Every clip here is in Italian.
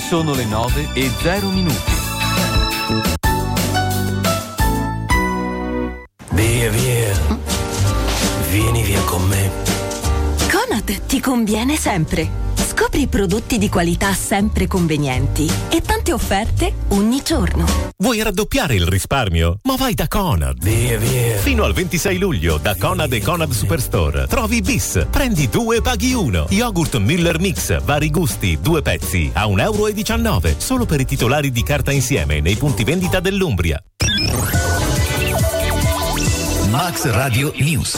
Sono le 9:0. Via, via. Vieni via con me. Conad ti conviene sempre. Scopri i prodotti di qualità sempre convenienti e tante offerte ogni giorno. Vuoi raddoppiare il risparmio? Ma vai da Conad. Via, via. Fino al 26 luglio da Conad e Conad Superstore trovi bis, prendi 2 paghi 1. Yogurt Müller Mix, vari gusti, 2 pezzi a €1,19 solo per i titolari di carta insieme nei punti vendita dell'Umbria. Max Radio News.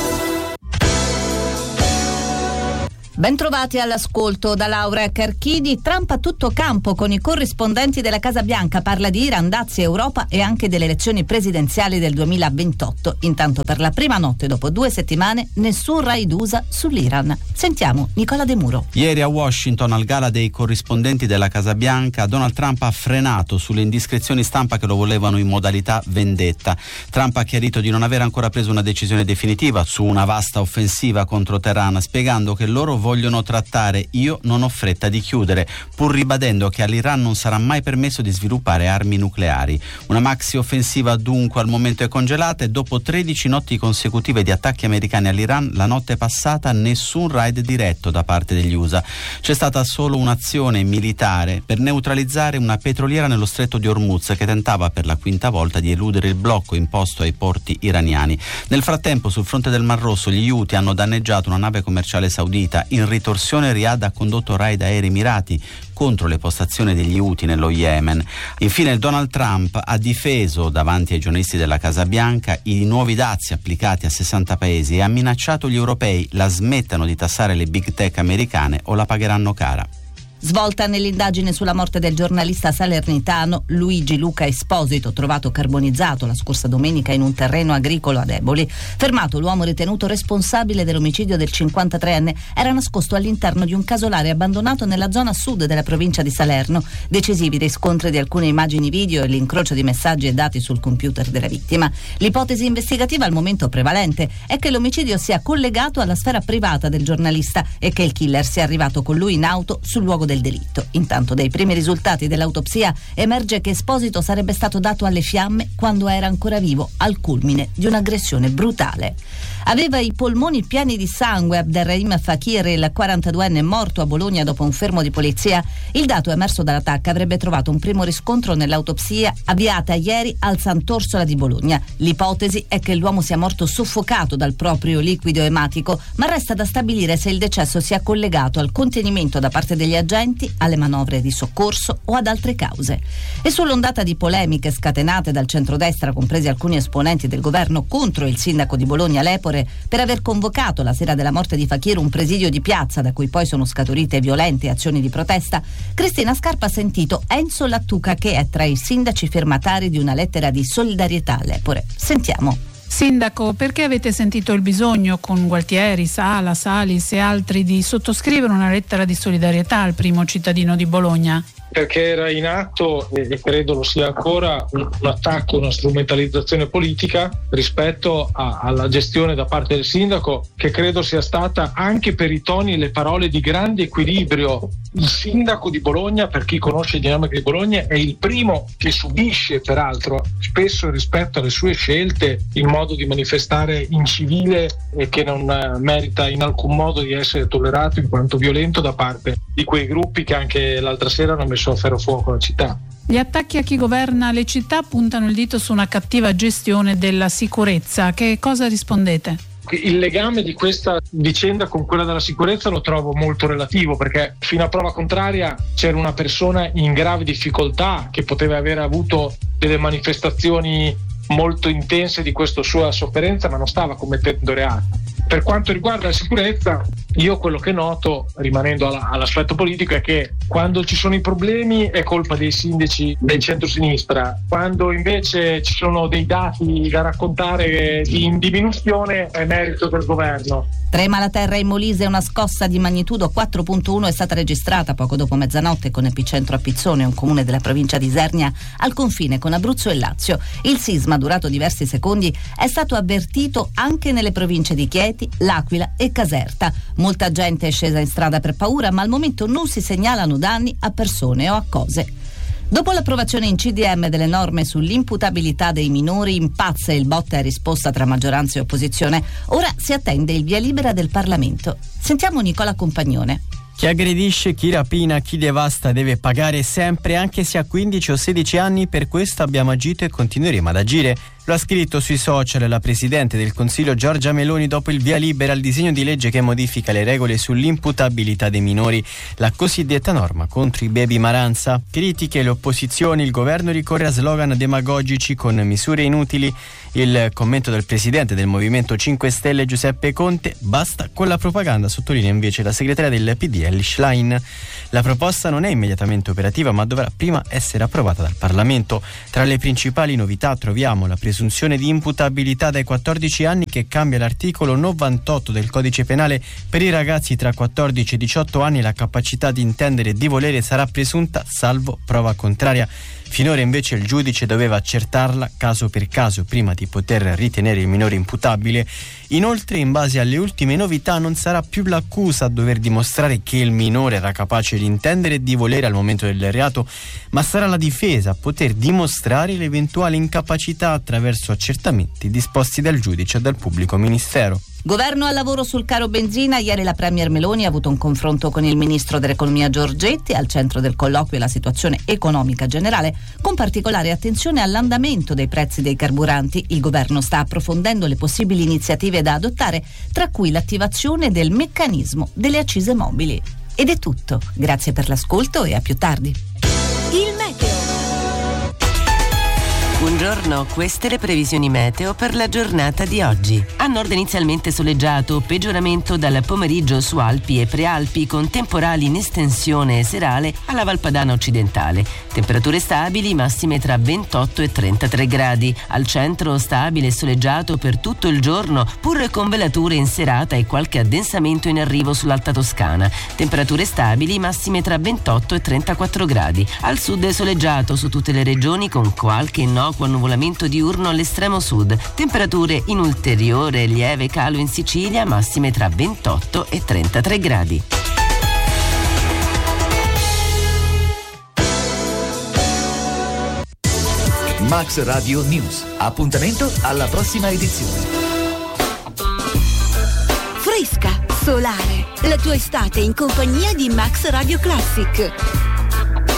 Bentrovati all'ascolto. Da Laura Carchidi. Trump a tutto campo con i corrispondenti della Casa Bianca, parla di Iran, dazi, Europa e anche delle elezioni presidenziali del 2028. Intanto per la prima notte dopo 2 settimane nessun raid USA sull'Iran. Sentiamo Nicola De Muro. Ieri a Washington, al gala dei corrispondenti della Casa Bianca, Donald Trump ha frenato sulle indiscrezioni stampa che lo volevano in modalità vendetta. Trump ha chiarito di non aver ancora preso una decisione definitiva su una vasta offensiva contro Teheran, spiegando che loro vogliono trattare, io non ho fretta di chiudere, pur ribadendo che all'Iran non sarà mai permesso di sviluppare armi nucleari. Una maxi offensiva dunque al momento è congelata, e dopo 13 notti consecutive di attacchi americani all'Iran, la notte passata nessun raid diretto da parte degli USA. C'è stata solo un'azione militare per neutralizzare una petroliera nello stretto di Hormuz che tentava per la quinta volta di eludere il blocco imposto ai porti iraniani. Nel frattempo, sul fronte del Mar Rosso, gli Houthi hanno danneggiato una nave commerciale saudita. In ritorsione Riyadh ha condotto raid aerei mirati contro le postazioni degli Houthi nello Yemen. Infine Donald Trump ha difeso davanti ai giornalisti della Casa Bianca i nuovi dazi applicati a 60 paesi e ha minacciato gli europei la smettano di tassare le big tech americane o la pagheranno cara. Svolta nell'indagine sulla morte del giornalista salernitano Luigi Luca Esposito, trovato carbonizzato la scorsa domenica in un terreno agricolo ad Eboli. Fermato l'uomo ritenuto responsabile dell'omicidio del 53enne, era nascosto all'interno di un casolare abbandonato nella zona sud della provincia di Salerno. Decisivi riscontri di alcune immagini video e l'incrocio di messaggi e dati sul computer della vittima. L'ipotesi investigativa al momento prevalente è che l'omicidio sia collegato alla sfera privata del giornalista e che il killer sia arrivato con lui in auto sul luogo del delitto. Intanto, dai primi risultati dell'autopsia emerge che Esposito sarebbe stato dato alle fiamme quando era ancora vivo, al culmine di un'aggressione brutale. Aveva i polmoni pieni di sangue Abderrahim Fakir, il 42enne morto a Bologna dopo un fermo di polizia. Il dato emerso dall'attacco avrebbe trovato un primo riscontro nell'autopsia avviata ieri al Sant'Orsola di Bologna. L'ipotesi è che l'uomo sia morto soffocato dal proprio liquido ematico, ma resta da stabilire se il decesso sia collegato al contenimento da parte degli agenti, alle manovre di soccorso o ad altre cause. E sull'ondata di polemiche scatenate dal centrodestra, compresi alcuni esponenti del governo, contro il sindaco di Bologna Lepore per aver convocato la sera della morte di Fakir un presidio di piazza da cui poi sono scaturite violente azioni di protesta, Cristina Scarpa ha sentito Enzo Lattuca, che è tra i sindaci firmatari di una lettera di solidarietà a Lepore. Sentiamo. Sindaco, perché avete sentito il bisogno con Gualtieri, Sala, Salis e altri di sottoscrivere una lettera di solidarietà al primo cittadino di Bologna? Perché era in atto, e credo lo sia ancora, un attacco, una strumentalizzazione politica rispetto alla gestione da parte del sindaco, che credo sia stata, anche per i toni e le parole, di grande equilibrio. Il sindaco di Bologna, per chi conosce le dinamiche di Bologna, è il primo che subisce, peraltro, spesso rispetto alle sue scelte, il modo di manifestare incivile e che non merita in alcun modo di essere tollerato in quanto violento da parte di quei gruppi che anche l'altra sera hanno messo a ferrofuoco la città. Gli attacchi a chi governa le città puntano il dito su una cattiva gestione della sicurezza. Che cosa rispondete? Il legame di questa vicenda con quella della sicurezza lo trovo molto relativo, perché fino a prova contraria c'era una persona in grave difficoltà che poteva aver avuto delle manifestazioni molto intense di questa sua sofferenza, ma non stava commettendo reati. Per quanto riguarda la sicurezza, io quello che noto, rimanendo all'aspetto politico, è che quando ci sono i problemi è colpa dei sindaci del centro-sinistra, quando invece ci sono dei dati da raccontare in diminuzione è merito del governo. Trema la terra in Molise, una scossa di magnitudo 4.1 è stata registrata poco dopo mezzanotte con epicentro a Pizzone, un comune della provincia di Isernia al confine con Abruzzo e Lazio. Il sisma, durato diversi secondi, è stato avvertito anche nelle province di Chieti, L'Aquila e Caserta. Molta gente è scesa in strada per paura, ma al momento non si segnalano danni a persone o a cose. Dopo l'approvazione in CDM delle norme sull'imputabilità dei minori, impazza il botta e risposta tra maggioranza e opposizione. Ora si attende il via libera del Parlamento. Sentiamo Nicola Compagnone. Chi aggredisce, chi rapina, chi devasta deve pagare sempre, anche se ha 15 o 16 anni. Per questo abbiamo agito e continueremo ad agire. Lo ha scritto sui social la Presidente del Consiglio Giorgia Meloni dopo il via libera al disegno di legge che modifica le regole sull'imputabilità dei minori, la cosiddetta norma contro i baby Maranza. Critiche le opposizioni, il governo ricorre a slogan demagogici con misure inutili. Il commento del Presidente del Movimento 5 Stelle Giuseppe Conte: basta con la propaganda, sottolinea invece la segretaria del PD Elly Schlein. La proposta non è immediatamente operativa, ma dovrà prima essere approvata dal Parlamento. Tra le principali novità troviamo la presunzione di imputabilità dai 14 anni, che cambia l'articolo 98 del Codice Penale. Per i ragazzi tra 14 e 18 anni la capacità di intendere e di volere sarà presunta salvo prova contraria. Finora invece il giudice doveva accertarla caso per caso prima di poter ritenere il minore imputabile. Inoltre, in base alle ultime novità, non sarà più l'accusa a dover dimostrare che il minore era capace di intendere e di volere al momento del reato, ma sarà la difesa a poter dimostrare l'eventuale incapacità attraverso accertamenti disposti dal giudice e dal pubblico ministero. Governo al lavoro sul caro benzina. Ieri la Premier Meloni ha avuto un confronto con il ministro dell'Economia Giorgetti. Al centro del colloquio la situazione economica generale, con particolare attenzione all'andamento dei prezzi dei carburanti. Il governo sta approfondendo le possibili iniziative da adottare, tra cui l'attivazione del meccanismo delle accise mobili. Ed è tutto. Grazie per l'ascolto e a più tardi. Il meteo. Buongiorno, queste le previsioni meteo per la giornata di oggi. A nord inizialmente soleggiato, peggioramento dal pomeriggio su Alpi e Prealpi con temporali in estensione serale alla Valpadana occidentale. Temperature stabili, massime tra 28 e 33 gradi. Al centro stabile e soleggiato per tutto il giorno, pur con velature in serata e qualche addensamento in arrivo sull'Alta Toscana. Temperature stabili, massime tra 28 e 34 gradi. Al sud soleggiato su tutte le regioni con qualche innocuo annuvolamento diurno all'estremo sud. Temperature in ulteriore lieve calo in Sicilia, massime tra 28 e 33 gradi. Max Radio News. Appuntamento alla prossima edizione. Fresca, solare, la tua estate in compagnia di Max Radio Classic.